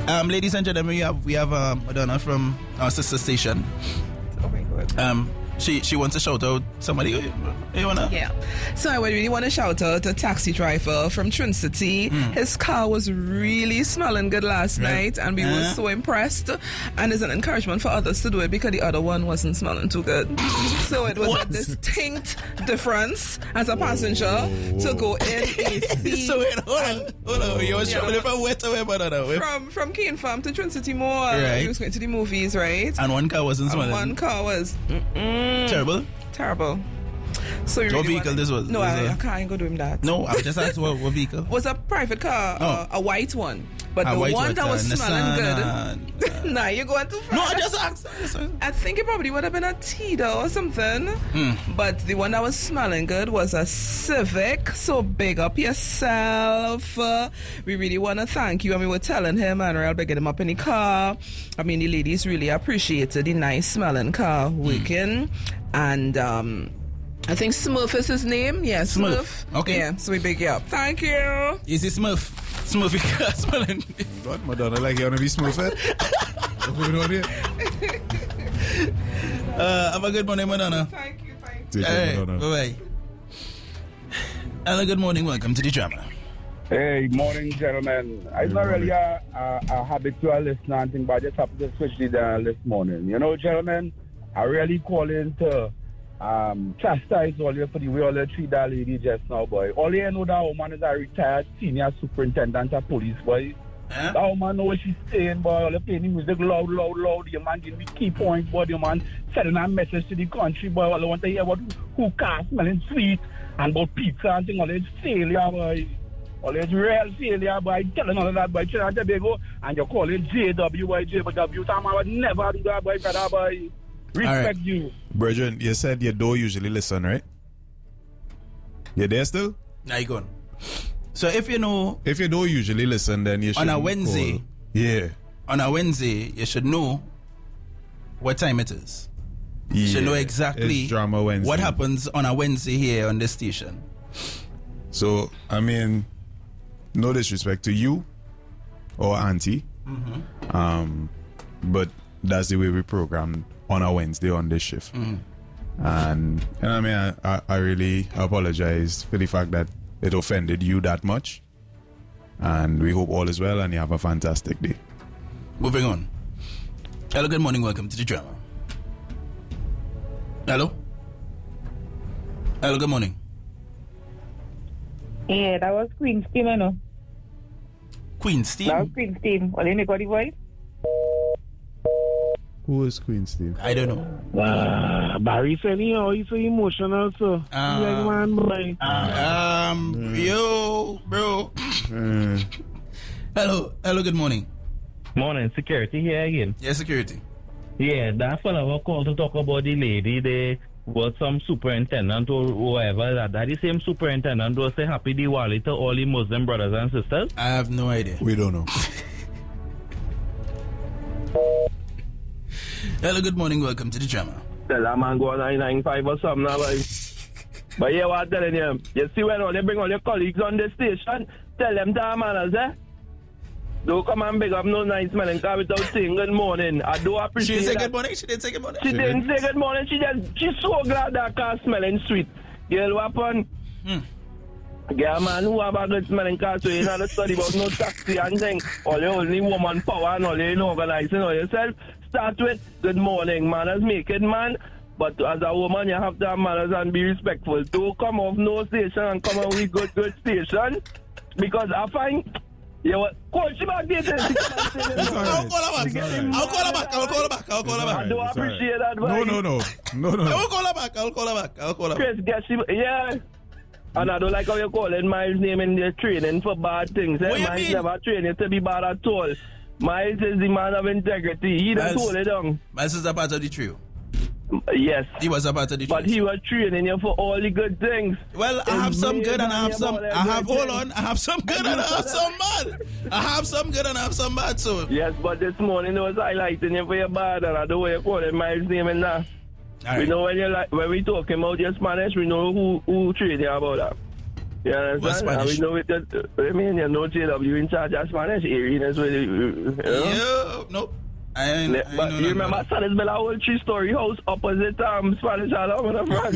Ladies and gentlemen, we have Madonna from our sister station. Oh my God. She wants to shout out somebody. You wanna? Yeah. So I would really want to shout out a taxi driver from Trin City. His car was really smelling good last night, and we were so impressed. And it's an encouragement for others to do it because the other one wasn't smelling too good. So it was a distinct difference as a passenger to go in AC. So wait, hold on. You were traveling from where to where, Madonna? From Cane Farm to Trin City Mall. Right. He was going to the movies, right? And one car wasn't smelling. One car was terrible. So what vehicle this was? No, I can't go do him that. No, I just asked what vehicle. Was a private car, a white one. But the one that was smelling good. Nah, you're going too far. No, I just asked. I think it probably would have been a Tida or something. But the one that was smelling good was a Civic. So big up yourself. We really want to thank you. And we were telling him, and I'll be getting him up in the car. I mean, the ladies really appreciated the nice smelling car working. And I think Smurf is his name. Yeah, Smurf. Okay. Yeah, so we big you up. Thank you. Is it Smurf? Smurfy car smelling. What, Madonna? Like you want to be Smurfed? What's going on here? Have a good morning, Madonna. Thank you. Take care, Madonna. Bye-bye. Hello, good morning. Welcome to the drama. Hey, morning, gentlemen. I'm not really a habitual listener and thing, but I just happened to switch it this morning. You know, gentlemen, I really call in to chastise all you for the way all you treat that lady just now, boy. All you know that woman is a retired senior superintendent of police, boy. That woman know what she's saying, boy. All you playing the music loud. The man giving me key points, boy. The man sending a message to the country, boy. All I want to hear about who car smelling sweet and about pizza and thing. All it's failure, boy. All it's real failure, boy. Telling all of that, boy. Trinidad Tobago, and you call it JW, boy. JW. Time I would never do that, boy. Brother, boy. Respect you. Brethren, you said you don't usually listen, right? You there still? Now you going. So if you don't usually listen, then you should. On a Wednesday. Call. Yeah. On a Wednesday, you should know what time it is. You should know exactly Drama Wednesday. What happens on a Wednesday here on this station. So, I mean, no disrespect to you or Auntie. But that's the way we programmed on a Wednesday on this shift. And I mean, I really apologize for the fact that it offended you that much. And we hope all is well and you have a fantastic day. Moving on. Hello, good morning. Welcome to the drama. Hello, good morning. Yeah, that was Queen's team, you know. Queen's team? That was Queen's team. Well, you got the voice? Who is Queen's team? I don't know. Barry said, he's so emotional, so. Man, boy. Yo, bro. Hello, good morning. Morning, security here again. Yeah, security. Yeah, that fellow called to talk about the lady. They was some superintendent or whoever. That the same superintendent was say happy Diwali to all the Muslim brothers and sisters. I have no idea. We don't know. Hello, good morning. Welcome to the drama. Tell that man go on 995 or something now, boy. But yeah, what I'm telling you, you see when all they bring all your colleagues on the station, tell them to manners, eh? Don't come and big up no nice smelling car without saying good morning. I do appreciate She didn't say that. good morning? She didn't say good morning? She didn't say good morning. She's so glad that car smelling sweet. Girl, what happened? Girl, man, who have a good smelling car, so you know the study about no taxi and thing. All you only woman power and all you know organizing all yourself. Start with good morning, manners, make it, man. But as a woman, you have to have manners and be respectful. Don't come off no station and come on with good station. Because I find... Yeah, what? Call she back there. I'll call her back. I do appreciate that. No. I'll call her back. Chris, guess she, yeah. And I don't like how you calling Miles' name in the training for bad things. What you Miles mean? never trained you to be bad at all. Miles is the man of integrity. He done told it down. Miles is a part of the trio. Yes. He was a part of the trio. But he was training you for all the good things. Well, I have some good and I have some. I have some good and I have some bad. I have some good and I have some bad. So yes, but this morning I was highlighting you for your bad, and I don't want you calling Miles' name in that. Right. We know when we talking about your Spanish, we know who trained you about that. Yeah, What's understand? Spanish? We know it. I mean, you know JW in charge of Spanish. Irene is with you know? Yo, nope. I ain't But know you remember San Isabel, our 3-story house opposite Spanish Island with a friend.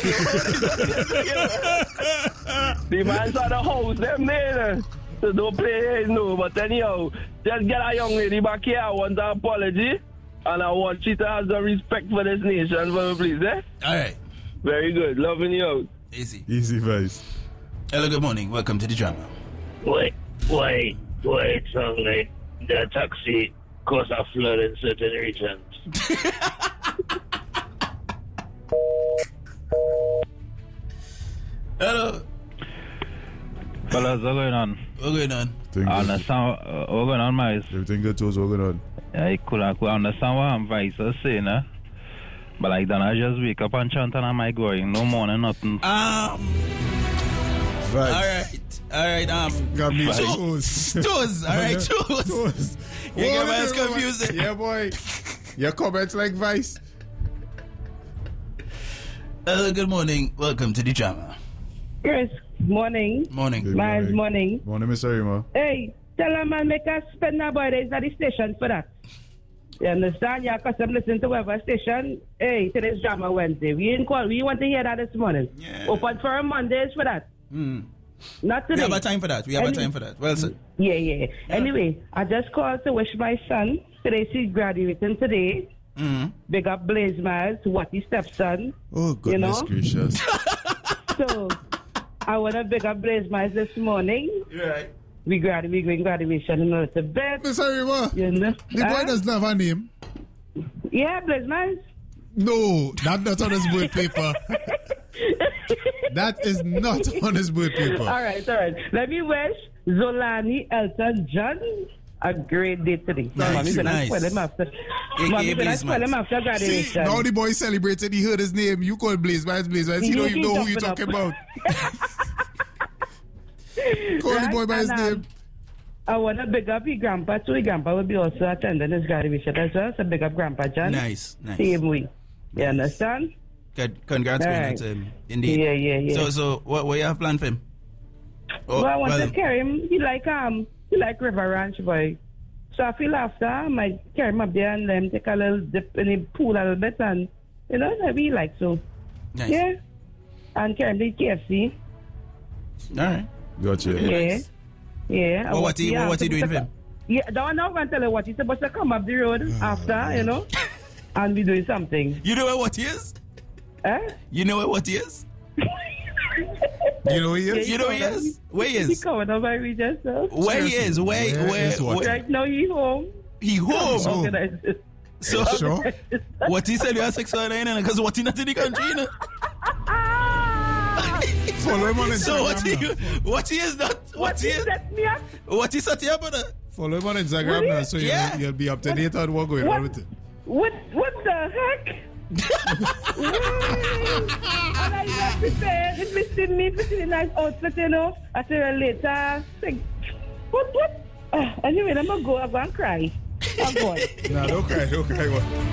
The man saw the house, them there. So don't play, no. But anyhow, just get a young lady back here. I want an apology. And I want you to have some respect for this nation, for me, please, eh? All right. Very good. Loving you out. Easy. Easy Vice. Hello, good morning. Welcome to the drama. Why, sound like the taxi cause a flood in certain regions? Hello. Fellas, what's going on? What's going on? Thing I good. understand what's going on, Miles. Everything good towards working on. Yeah, cool. I understand what I'm Vice is saying, eh? But like, then I just wake up and chant and I might going. No morning, nothing. Right. All right. Got me Toes. All right, toes. You get my confused. Yeah, boy. Your comments like Vice. Hello, good morning. Welcome to the drama. Chris, morning. Morning. Good Miles, morning. Morning, Mr. Rima. Hey, tell a man make us spend our days at the station for that. You understand? Yeah, because I'm listening to whatever station. Hey, today's drama Wednesday. We ain't call. We want to hear that this morning. Yeah. Open for Mondays for that. Not We today. have a time for that. Well said. Yeah. Anyway, I just called to wish my son. Today she's graduating today. Big up Blaze Miles, Watty stepson. Oh, goodness gracious. So I want to big up Blaze Miles this morning. Right. We going graduation in a little bit. Mr. Rima, You know? the boy doesn't have a name. Yeah, Blaze Miles. No, not on his birth paper. That is not on his birth paper. All right. Let me wish Zolani Elton John a great day today. Nice. Mommy spoil him after. Mommy gonna spoil him after See, graduation. now the boy celebrated, he heard his name. You call Blaze Miles. He don't even know who you're talking about. Call the boy by his name. I want to big up your grandpa too. Your grandpa will be also attending his graduation as well. So big up Grandpa John. Nice. Same way. You understand? Good. Congrats Right. to him. Indeed. Yeah. So what you have planned for him? Well, I want to carry him. He like River Ranch boy. So I feel after I might carry him up there and let him take a little dip in the pool a little bit and maybe he like so. Nice. Yeah. And carry him to KFC. All right. Gotcha. Yeah. Well, what he doing for him? Yeah, don't know when tell you what he's supposed to come up the road after, and be doing something. You know what he is? You know what he is? You know he is? You know he is? Where he He is? coming up by me just now. Where he is? Where? Right now he home. He home. So- Organize it. So Sure. what he said you are 619 because what he not in the country, you know? Follow him on Instagram. So now. what he is not what he is set me up? what he set here, brother? Follow him on Instagram now so Yeah. you'll be up to date on what's going on with it. What the heck? And I not prepared. It's missing me, putting a nice outfit, I said later. Think, what? Anyway, I'm going to go and cry. I'm going. Nah, don't cry. Don't cry.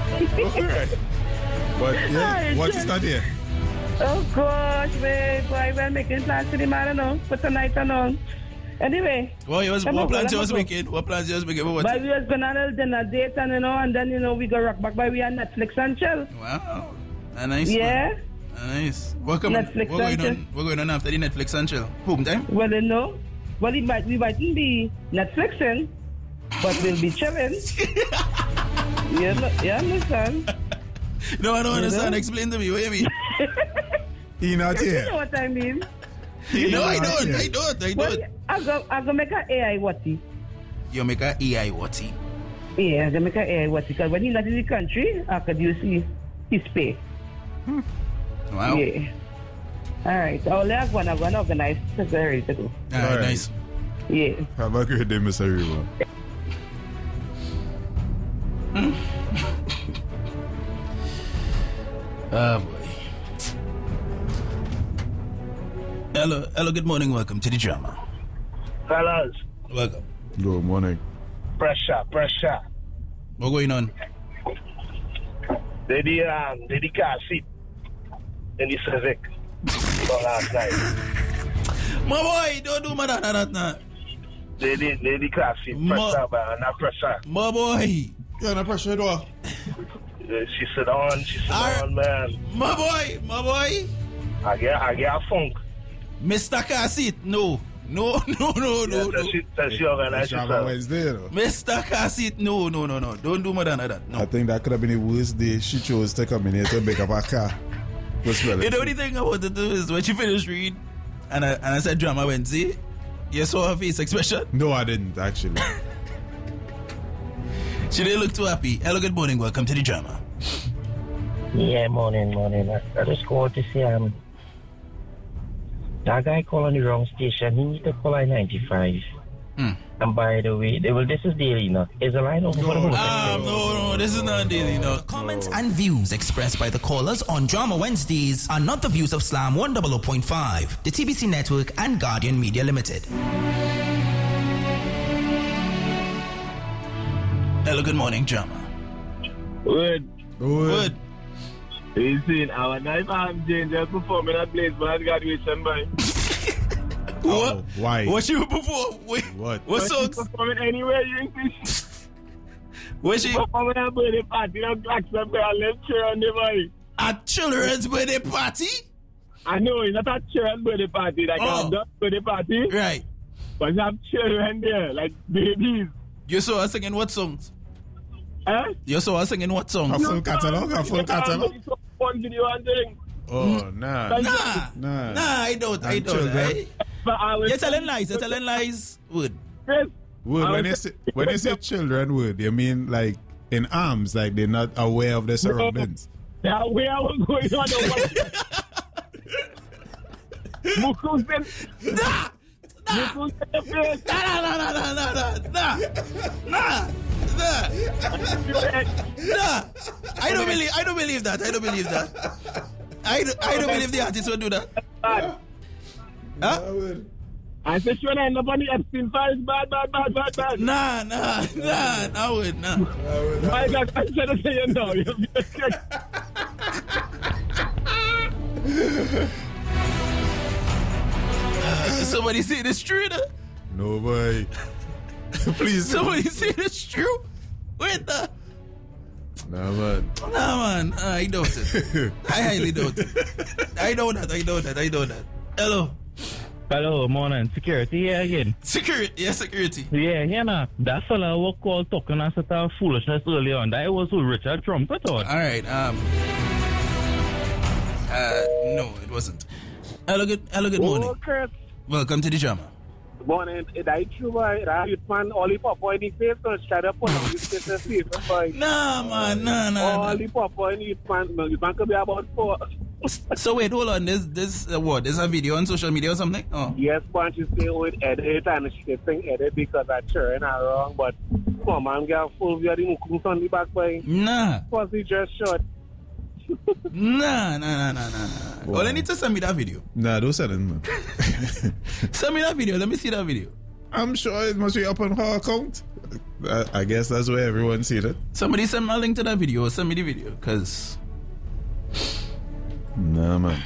But yeah, what is that here? Oh gosh, babe, boy, we're making plans for the man, I don't know, for tonight and all. Anyway. What plans you was making? What plans you was making? But we was going on a little dinner date and then, we go rock back by we on Netflix and chill. Wow. Nice. Yeah. Nice. What going on after the Netflix and chill? Home time? Well, we mightn't be Netflixing, but we'll be chilling. You understand? No, I don't understand. Explain to me. What do you mean? He not You here. know what I mean? No, I don't. Well, I'm going to make an AI Watty. You make an AI Watty? Yeah, I'm going to make an AI Watty. Because when he's not in the country, how could you see his pay? Wow. Yeah. All right. I'll have one. I'm going to organize. That's ready to go. All right, nice. Yeah. Have a great day, Mr. Riva. Oh boy. Hello, good morning, welcome to the drama. Fellas, Welcome. Good morning. pressure. What's going on? Did the car seat in the Civic last night? My boy, don't do that now. Lady classy, pressure, man, not pressure. My boy. You're not pressure at all. She sit on, man. My boy. I get a funk. Mr. Cassit, no. She organized Drama Wednesday, though. Mr. Cassit, no. Don't do more than that. No. I think that could have been the worst day she chose to come in here to make up her car. The only thing I want to do is when she finished reading, and I said Drama Wednesday, you saw her face expression? No, I didn't, actually. She didn't look too happy. Hello, good morning. Welcome to the drama. Yeah, morning. I just called to say, that guy called on the wrong station. He needs to call I-95. And by the way, this is daily, no? Is the line open for the moment? No, this is not daily, no. Comments and views expressed by the callers on Drama Wednesdays are not the views of Slam 100.5, the TBC Network, and Guardian Media Limited. Hello, good morning, drama. Wood. You see, our nice arm changer performing at Blazeman graduation, boy. What? Why? What she before? Wait, what? What songs? Performing anywhere you think. Where she? Performing at birthday party, and black somewhere, and let's cheer on the boy. At children's birthday party? I know, it's not a children's birthday party, like a adult birthday party. Right. But you have children there, like babies. You saw her singing what songs? Eh? You saw her singing what songs? A full catalog? One video and thing. Oh, nah. Nah, I don't. You're telling lies, Wood. Yes. Wood, when you say children, Wood, you mean like in arms, like they're not aware of their surroundings? They're aware of what's going on. Mukus then. Nah. I don't believe that. I don't believe the artist will do that. Huh? I said she will end up on the Epstein files. Bad. Nah. I would. I said to say you know. Somebody say this true, though? No, boy. Please. Somebody say this true? Wait, Nah, man. I doubt it. I highly doubt it. I know that. Hello, morning. Security here again. Security. Yeah, nah. That fella was called talking a sort of foolishness earlier on. That was with Richard Trump, I thought. All right. No, it wasn't. Hello, good morning. Chris. Welcome to the drama. Good morning. Is that true, boy? That you man only pop boy in the face, don't try to put on his face and see, boy. Nah, man, nah. Only pop boy in the man, you man could be about 4. So wait, hold on. This what? There's a video on social media or something? Oh. Yes, but she say with edit and she saying edit because I churn are wrong, but come on, man, get a full view of the mukungs on the back, boy. Nah. Was he just short? Nah. Wow. Well, I need to send me that video. Nah, don't send it, man. Send me that video. Let me see that video. I'm sure it must be up on her account. I guess that's where everyone sees it. Somebody send me a link to that video or send me the video, because... Nah, man.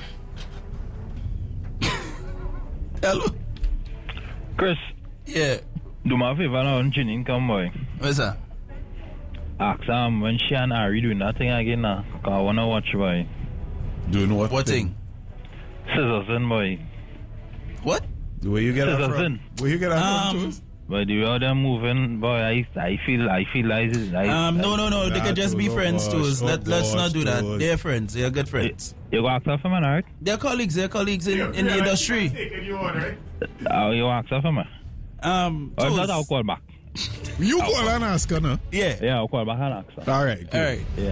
Hello? Chris. Yeah. Do my favor now, Janine, come, boy. What's that? Ask when she and Ari do nothing again now. Cause I wanna watch, boy. Doing what? What thing? Scissors in, boy. What? Where you get her from? Where you get her from? But the way they're moving, boy, I feel like no. They can just be friends too. Let's not do that. They're friends. They're good friends. You go ask her for me, right? They're colleagues. They're colleagues in the industry. You ask her for me. If not, I'll call back. You call and ask her, no? Yeah. Yeah, I'll call back and ask her. All right. Yeah.